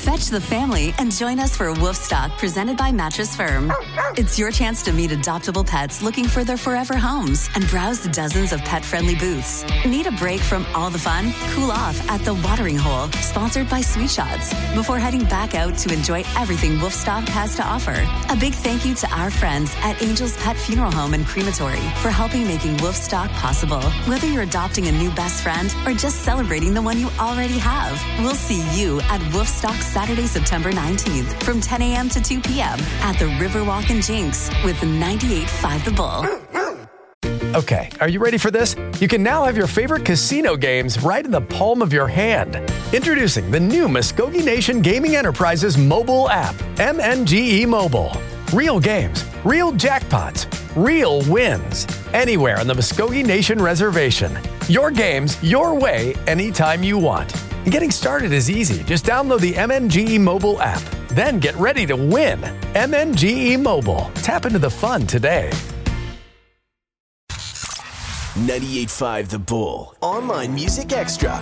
Fetch the family and join us for Wolfstock presented by Mattress Firm. It's your chance to meet adoptable pets looking for their forever homes and browse dozens of pet-friendly booths. Need a break from all the fun? Cool off at The Watering Hole, sponsored by Sweet Shots, before heading back out to enjoy everything Wolfstock has to offer. A big thank you to our friends at Angel's Pet Funeral Home and Crematory for helping making Wolfstock possible. Whether you're adopting a new best friend or just celebrating the one you already have, we'll see you at Wolfstock Saturday, September 19th from 10 a.m. to 2 p.m. at the Riverwalk in Jinx with 98.5 The Bull. Okay, are you ready for this? You can now have your favorite casino games right in the palm of your hand. Introducing the new Muskogee Nation Gaming Enterprises mobile app, MNGE Mobile. Real games, real jackpots, real wins. Anywhere on the Muskogee Nation Reservation. Your games, your way, anytime you want. And getting started is easy. Just download the MNGE Mobile app. Then get ready to win. MNGE Mobile. Tap into the fun today. 98.5 The Bull. Online Music Extra.